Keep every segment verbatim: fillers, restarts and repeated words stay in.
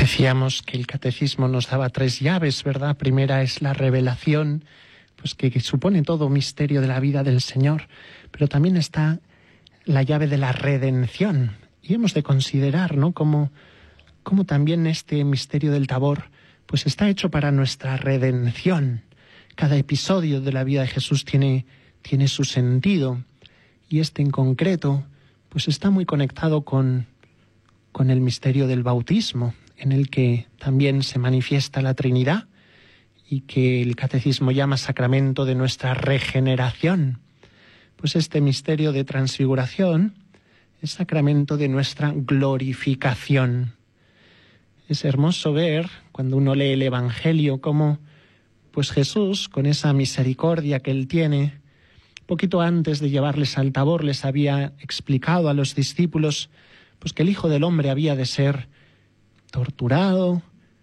Decíamos que el catecismo nos daba tres llaves, ¿verdad? Primera es la revelación, pues que, que supone todo misterio de la vida del Señor, pero también está la llave de la redención. Y hemos de considerar, ¿no?, cómo, cómo también este misterio del Tabor pues está hecho para nuestra redención. Cada episodio de la vida de Jesús tiene, tiene su sentido, y este en concreto pues está muy conectado con, con el misterio del bautismo, en el que también se manifiesta la Trinidad y que el catecismo llama sacramento de nuestra regeneración. Pues este misterio de transfiguración es sacramento de nuestra glorificación. Es hermoso ver, cuando uno lee el Evangelio, cómo pues Jesús, con esa misericordia que Él tiene, poquito antes de llevarles al Tabor, les había explicado a los discípulos pues que el Hijo del Hombre había de ser torturado,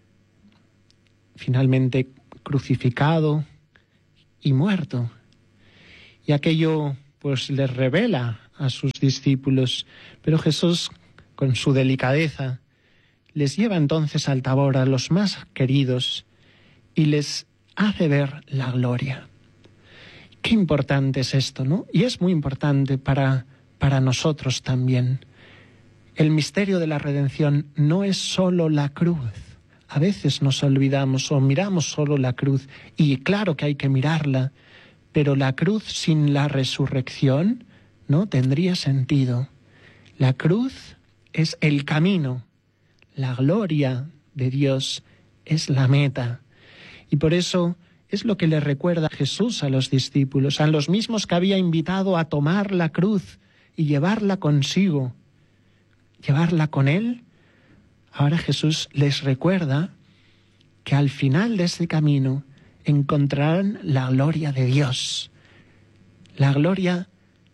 finalmente crucificado y muerto. Y aquello pues les revela a sus discípulos, pero Jesús, con su delicadeza, les lleva entonces al Tabor a los más queridos y les hace ver la gloria. Qué importante es esto, ¿no? Y es muy importante para, para nosotros también. El misterio de la redención no es solo la cruz. A veces nos olvidamos o miramos solo la cruz, y claro que hay que mirarla, pero la cruz sin la resurrección no tendría sentido. La cruz es el camino, la gloria de Dios es la meta. Y por eso es lo que le recuerda Jesús a los discípulos, a los mismos que había invitado a tomar la cruz y llevarla consigo, llevarla con Él. Ahora Jesús les recuerda que al final de ese camino encontrarán la gloria de Dios, la gloria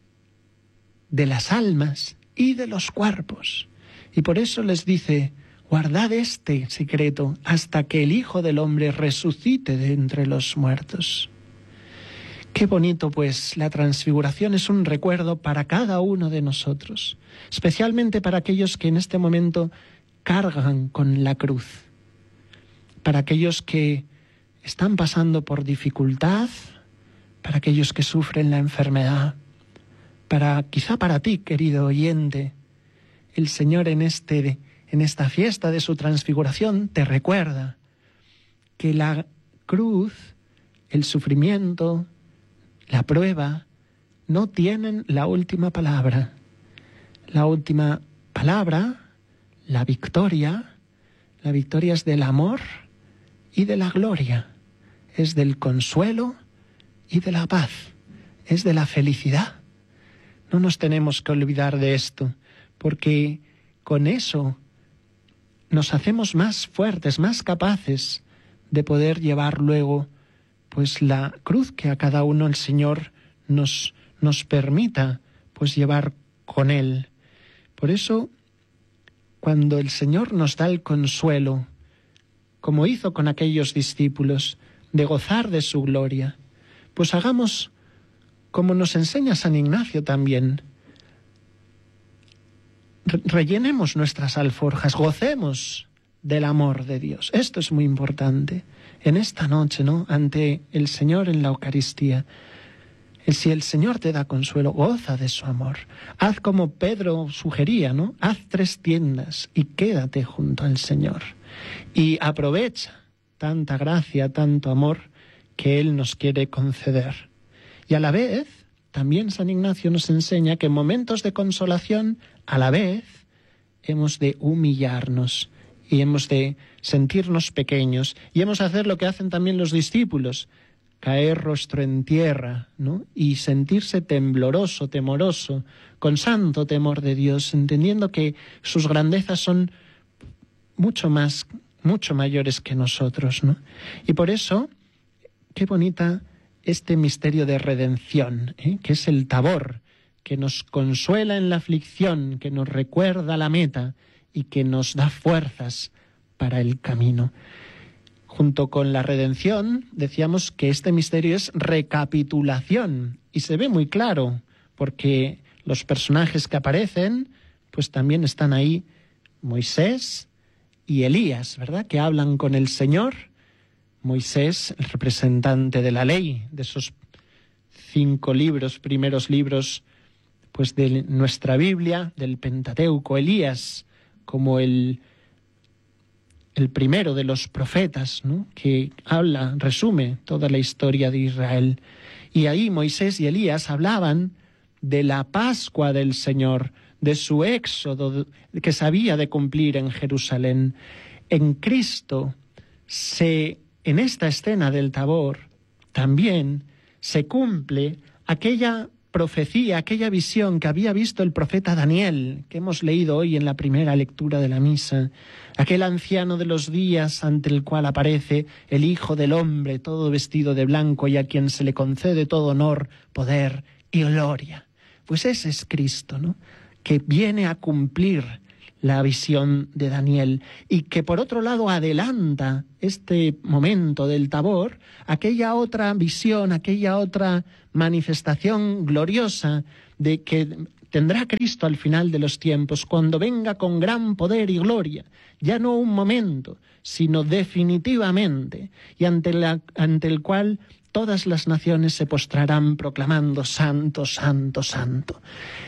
de las almas y de los cuerpos. Y por eso les dice: guardad este secreto hasta que el Hijo del Hombre resucite de entre los muertos. Qué bonito, pues, la transfiguración es un recuerdo para cada uno de nosotros, especialmente para aquellos que en este momento cargan con la cruz, para aquellos que están pasando por dificultad, para aquellos que sufren la enfermedad, para quizá para ti, querido oyente. El Señor en este en esta fiesta de su transfiguración te recuerda que la cruz, el sufrimiento, la prueba, no tienen la última palabra. La última palabra, la victoria, la victoria es del amor y de la gloria, es del consuelo y de la paz, es de la felicidad. No nos tenemos que olvidar de esto, porque con eso nos hacemos más fuertes, más capaces de poder llevar luego pues la cruz que a cada uno el Señor nos, nos permita pues llevar con Él. Por eso, cuando el Señor nos da el consuelo, como hizo con aquellos discípulos, de gozar de su gloria, pues hagamos como nos enseña San Ignacio también. Rellenemos nuestras alforjas, gocemos del amor de Dios. Esto es muy importante. En esta noche, ¿no?, ante el Señor en la Eucaristía, si el Señor te da consuelo, goza de su amor. Haz como Pedro sugería, ¿no? Haz tres tiendas y quédate junto al Señor. Y aprovecha tanta gracia, tanto amor que Él nos quiere conceder. Y a la vez, también San Ignacio nos enseña que en momentos de consolación, a la vez, hemos de humillarnos y hemos de sentirnos pequeños y hemos de hacer lo que hacen también los discípulos, caer rostro en tierra, ¿no?, y sentirse tembloroso, temoroso, con santo temor de Dios, entendiendo que sus grandezas son mucho más, mucho mayores que nosotros, ¿no? Y por eso, qué bonita este misterio de redención, ¿eh?, que es el Tabor, que nos consuela en la aflicción, que nos recuerda la meta y que nos da fuerzas para el camino. Junto con la redención, decíamos que este misterio es recapitulación, y se ve muy claro, porque los personajes que aparecen, pues también están ahí: Moisés y Elías, ¿verdad?, que hablan con el Señor. Moisés, el representante de la ley, de esos cinco libros, primeros libros, pues de nuestra Biblia, del Pentateuco. Elías, como el, el primero de los profetas, ¿no?, que habla, resume toda la historia de Israel. Y ahí Moisés y Elías hablaban de la Pascua del Señor, de su éxodo que se había de cumplir en Jerusalén. En Cristo, se, en esta escena del Tabor, también se cumple aquella profecía, aquella visión que había visto el profeta Daniel, que hemos leído hoy en la primera lectura de la misa, aquel anciano de los días ante el cual aparece el Hijo del Hombre, todo vestido de blanco y a quien se le concede todo honor, poder y gloria. Pues ese es Cristo, ¿no?, que viene a cumplir la visión de Daniel y que por otro lado adelanta este momento del Tabor, aquella otra visión, aquella otra manifestación gloriosa de que tendrá Cristo al final de los tiempos, cuando venga con gran poder y gloria, ya no un momento, sino definitivamente, y ante, la, ante el cual todas las naciones se postrarán proclamando santo, santo, santo.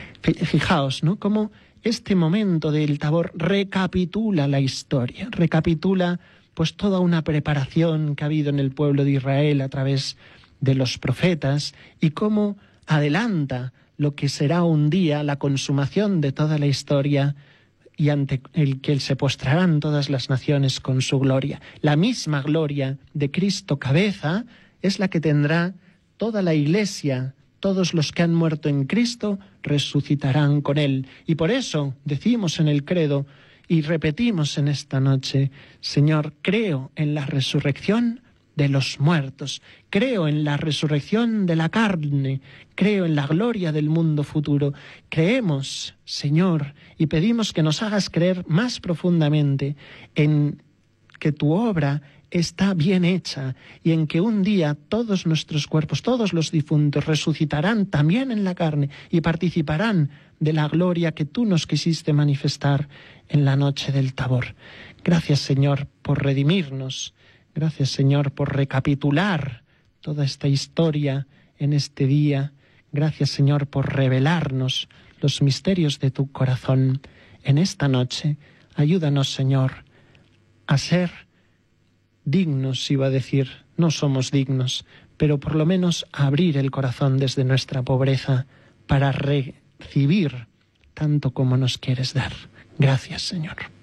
Fijaos, ¿no?, cómo este momento del Tabor recapitula la historia, recapitula pues toda una preparación que ha habido en el pueblo de Israel a través de los profetas y cómo adelanta lo que será un día la consumación de toda la historia y ante el que se postrarán todas las naciones con su gloria. La misma gloria de Cristo cabeza es la que tendrá toda la Iglesia. Todos los que han muerto en Cristo resucitarán con Él. Y por eso decimos en el credo y repetimos en esta noche: Señor, creo en la resurrección de los muertos, creo en la resurrección de la carne, creo en la gloria del mundo futuro. Creemos, Señor, y pedimos que nos hagas creer más profundamente en que tu obra está bien hecha y en que un día todos nuestros cuerpos, todos los difuntos, resucitarán también en la carne y participarán de la gloria que tú nos quisiste manifestar en la noche del Tabor. Gracias, Señor, por redimirnos. Gracias, Señor, por recapitular toda esta historia en este día. Gracias, Señor, por revelarnos los misterios de tu corazón en esta noche. Ayúdanos, Señor, a ser dignos, iba a decir, no somos dignos, pero por lo menos a abrir el corazón desde nuestra pobreza para recibir tanto como nos quieres dar. Gracias, Señor.